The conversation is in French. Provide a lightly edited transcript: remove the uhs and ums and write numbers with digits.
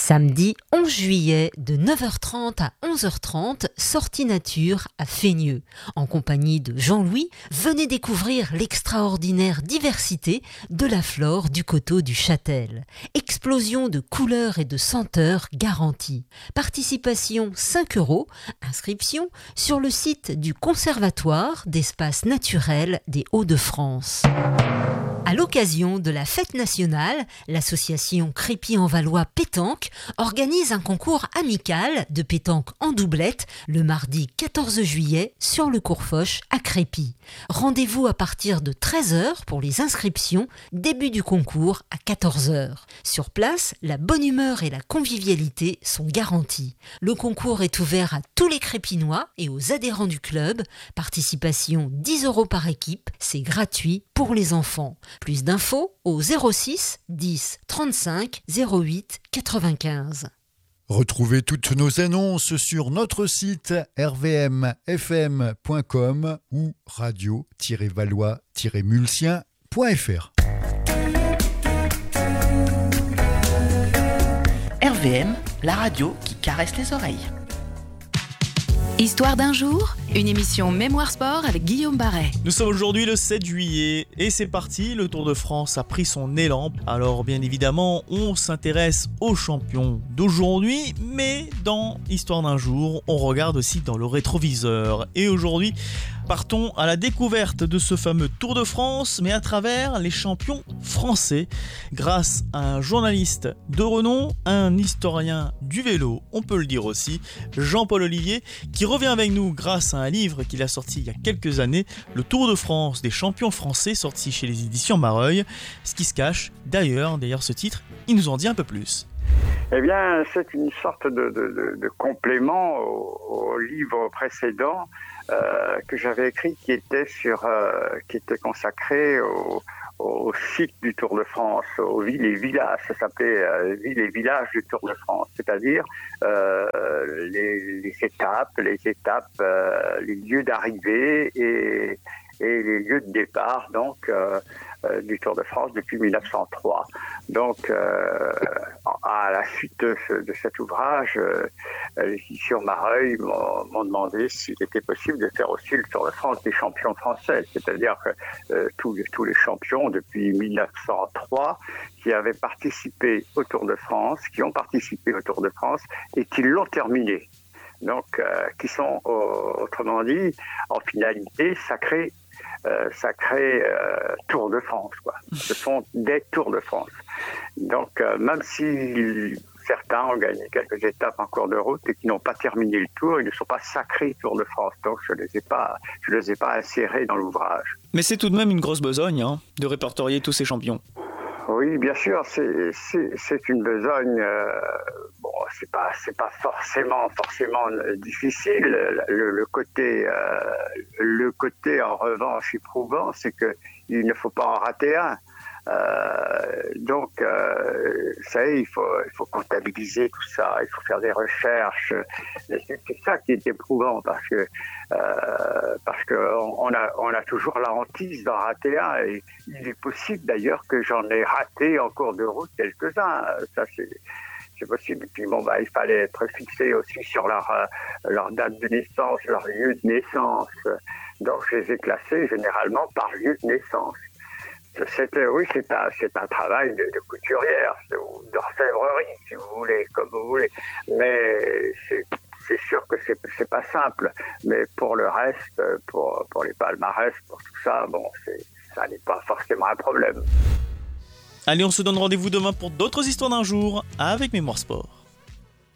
Samedi 11 juillet de 9h30 à 11h30, sortie nature à Feigneux. En compagnie de Jean-Louis, venez découvrir l'extraordinaire diversité de la flore du coteau du Châtel. Explosion de couleurs et de senteurs garantie. Participation 5 €, inscription sur le site du Conservatoire d'espaces naturels des Hauts-de-France. À l'occasion de la fête nationale, l'association Crépy-en-Valois Pétanque organise un concours amical de pétanque en doublette le mardi 14 juillet sur le cours Foch à Crépy. Rendez-vous à partir de 13h pour les inscriptions, début du concours à 14h. Sur place, la bonne humeur et la convivialité sont garanties. Le concours est ouvert à tous les Crépinois et aux adhérents du club. Participation 10 € par équipe, c'est gratuit pour les enfants. Plus d'infos au 06 10 35 08 95. Retrouvez toutes nos annonces sur notre site rvmfm.com ou radio-valois-mulsien.fr. RVM, la radio qui caresse les oreilles. Histoire d'un jour, une émission Mémoire Sport avec Guillaume Barret. Nous sommes aujourd'hui le 7 juillet et c'est parti, le Tour de France a pris son élan. Alors bien évidemment, on s'intéresse aux champions d'aujourd'hui, mais dans Histoire d'un jour, on regarde aussi dans le rétroviseur. Et aujourd'hui, partons à la découverte de ce fameux Tour de France, mais à travers les champions français, grâce à un journaliste de renom, un historien du vélo, on peut le dire aussi, Jean-Paul Ollivier, qui revient avec nous grâce à un livre qu'il a sorti il y a quelques années, le Tour de France des champions français, sorti chez les éditions Mareuil. Ce qui se cache derrière ce titre, il nous en dit un peu plus. Eh bien, c'est une sorte de complément au livre précédent que j'avais écrit, qui était consacré au site du Tour de France, aux villes et villages. Ça s'appelait villes et villages du Tour de France, c'est-à-dire les étapes, les lieux d'arrivée et les lieux de départ, donc du Tour de France depuis 1903. Donc, à la suite de cet ouvrage, les éditions Mareuil m'ont demandé s'il était possible de faire aussi le Tour de France des champions français, c'est-à-dire que tous les champions depuis 1903 qui avaient participé au Tour de France, qui ont participé au Tour de France et qui l'ont terminé. Donc, qui sont, autrement dit, en finalité, sacré Tour de France, quoi. Ce sont des Tours de France. Donc, même si certains ont gagné quelques étapes en cours de route et qui n'ont pas terminé le Tour, ils ne sont pas sacrés Tour de France. Donc, je les ai pas insérés dans l'ouvrage. Mais c'est tout de même une grosse besogne, de répertorier tous ces champions. Oui, bien sûr, c'est une besogne. Bon, c'est pas forcément difficile. Le côté en revanche éprouvant, c'est que il ne faut pas en rater un. Donc, ça y est, il faut comptabiliser tout ça, il faut faire des recherches. C'est ça qui est éprouvant parce que on a toujours la hantise d'en rater un. Et il est possible d'ailleurs que j'en ai raté en cours de route quelques-uns. Ça c'est possible. Et puis il fallait être fixé aussi sur leur date de naissance, leur lieu de naissance. Donc je les ai classés généralement par lieu de naissance. C'est un travail de couturière, d'orfèvrerie, si vous voulez, comme vous voulez. Mais c'est sûr que c'est pas simple. Mais pour le reste, pour les palmarès, pour tout ça, ça n'est pas forcément un problème. Allez, on se donne rendez-vous demain pour d'autres histoires d'un jour avec Mémoire Sport.